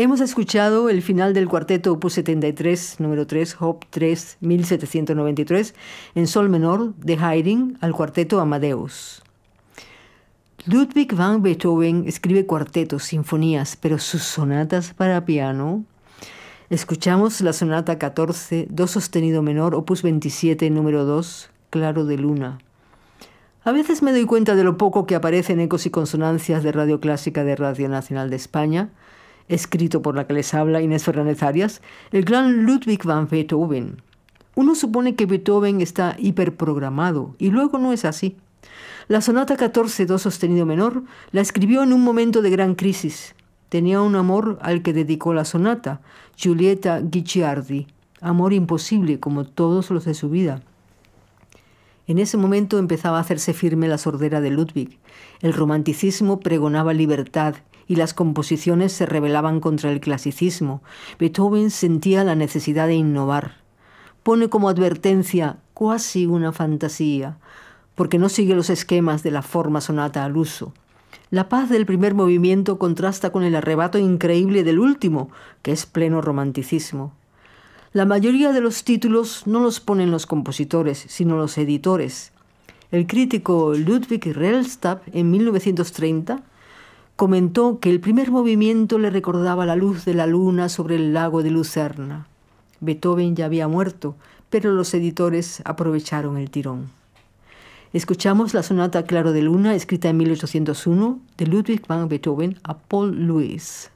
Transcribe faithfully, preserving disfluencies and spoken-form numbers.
Hemos escuchado el final del cuarteto opus setenta y tres, número tres, Op. tres, mil setecientos noventa y tres, en sol menor de Haydn al cuarteto Amadeus. Ludwig van Beethoven escribe cuartetos, sinfonías, pero sus sonatas para piano. Escuchamos la sonata catorce, do sostenido menor, opus veintisiete, número dos, Claro de Luna. A veces me doy cuenta de lo poco que aparece en Ecos y Consonancias de Radio Clásica de Radio Nacional de España, escrito por la que les habla Inés Fernández Arias, el gran Ludwig van Beethoven. Uno supone que Beethoven está hiperprogramado, y luego no es así. La sonata catorce, do sostenido menor, la escribió en un momento de gran crisis. Tenía un amor al que dedicó la sonata, Giulietta Guicciardi, amor imposible como todos los de su vida. En ese momento empezaba a hacerse firme la sordera de Ludwig. El romanticismo pregonaba libertad y las composiciones se rebelaban contra el clasicismo. Beethoven sentía la necesidad de innovar. Pone como advertencia cuasi una fantasía, porque no sigue los esquemas de la forma sonata al uso. La paz del primer movimiento contrasta con el arrebato increíble del último, que es pleno romanticismo. La mayoría de los títulos no los ponen los compositores, sino los editores. El crítico Ludwig Rellstab, en mil novecientos treinta, comentó que el primer movimiento le recordaba la luz de la luna sobre el lago de Lucerna. Beethoven ya había muerto, pero los editores aprovecharon el tirón. Escuchamos la sonata Claro de Luna, escrita en mil ochocientos uno, de Ludwig van Beethoven a Paul Louis.